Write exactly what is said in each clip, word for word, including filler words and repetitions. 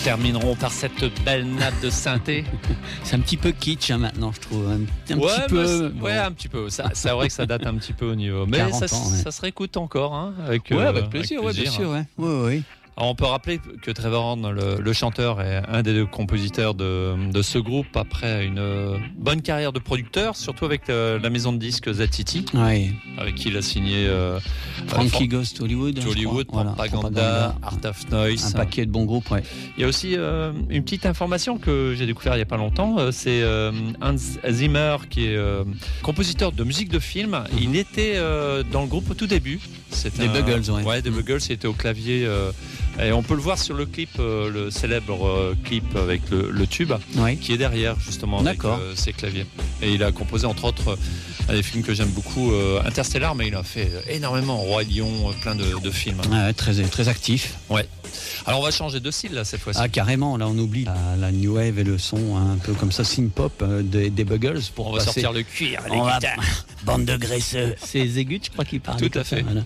terminerons par cette belle nappe de synthé. C'est un petit peu kitsch hein, maintenant, je trouve. Un, un ouais, petit peu. Bon. Ouais, un petit peu. Ça, c'est vrai que ça date un petit peu au niveau. Mais ça, ans, ouais. ça se réécoute encore. Hein, avec, ouais, euh, avec plaisir, avec ouais, plaisir. bien sûr. Ouais. Ouais, ouais. Alors on peut rappeler que Trevor Horn, le, le chanteur, est un des deux compositeurs de, de ce groupe après une bonne carrière de producteur, surtout avec euh, la maison de disques Z T T, ouais. avec qui il a signé euh, Frankie Goes to Hollywood, to Hollywood, voilà, Propaganda, Art of Noise. Un paquet de bons groupes, ouais. Il y a aussi euh, une petite information que j'ai découvert il n'y a pas longtemps, euh, c'est euh, Hans Zimmer qui est euh, compositeur de musique de film. Mm-hmm. Il était euh, dans le groupe au tout début. C'est des un, Buggles, ouais. Ouais, des mm-hmm. Buggles, il était au clavier. Euh, Et on peut le voir sur le clip, euh, le célèbre euh, clip avec le, le tube, oui. qui est derrière justement avec euh, ses claviers. Et il a composé entre autres euh, des films que j'aime beaucoup, euh, Interstellar, mais il a fait énormément, Roi Lion, euh, plein de, de films. Ah ouais, très, très actif. Ouais. Alors on va changer de style là cette fois-ci. Ah carrément, là on oublie la, la new wave et le son hein, un peu comme ça, synth-pop euh, des, des Buggles. Pour on va passer... sortir le cuir, les on guitares. Va... Bande de graisseux. C'est Zégut, je crois qu'il parle. Tout à fait. Ça, voilà.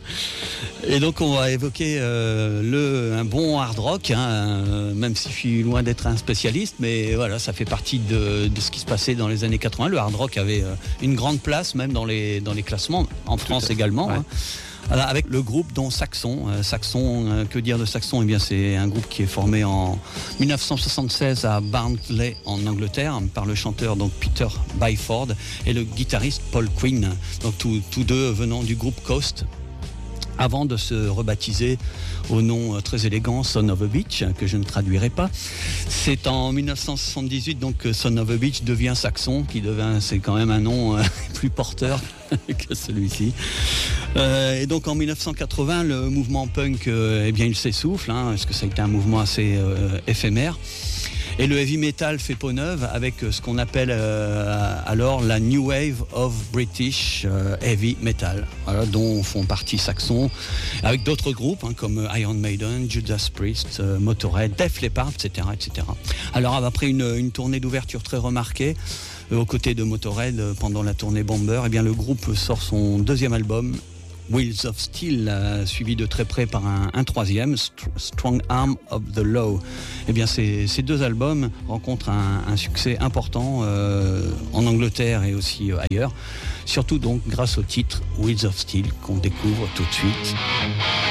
Et donc on va évoquer euh, le, un bon hard rock, hein, euh, même si je suis loin d'être un spécialiste, mais voilà, ça fait partie de, de ce qui se passait dans les années quatre-vingts. Le hard rock avait euh, une grande place même dans les, dans les classements, en Tout France également. Ouais. Hein. Alors, avec le groupe dont Saxon. Euh, Saxon, euh, que dire de Saxon ? Eh bien, c'est un groupe qui est formé en dix-neuf cent soixante-seize à Barnsley en Angleterre par le chanteur donc Peter Byford et le guitariste Paul Quinn. Donc tous, tous deux venant du groupe Coast. Avant de se rebaptiser au nom très élégant Son of a Beach, que je ne traduirai pas. C'est en dix-neuf cent soixante-dix-huit donc que Son of a Beach devient Saxon, qui devient, c'est quand même un nom euh, plus porteur que celui-ci. Euh, et donc en dix-neuf cent quatre-vingts, le mouvement punk, euh, eh bien, il s'essouffle, hein, parce que ça a été un mouvement assez euh, éphémère. Et le heavy metal fait peau neuve avec ce qu'on appelle euh, alors la New Wave of British euh, Heavy Metal, voilà, dont font partie Saxon, avec d'autres groupes hein, comme Iron Maiden, Judas Priest, euh, Motorhead, Def Leppard, et cetera, et cetera. Alors après une, une tournée d'ouverture très remarquée, euh, aux côtés de Motorhead euh, pendant la tournée Bomber, eh bien, le groupe sort son deuxième album, Wheels of Steel, euh, suivi de très près par un, un troisième, Strong Arm of the Law. Eh bien, ces, ces deux albums rencontrent un, un succès important euh, en Angleterre et aussi euh, ailleurs, surtout donc grâce au titre Wheels of Steel qu'on découvre tout de suite.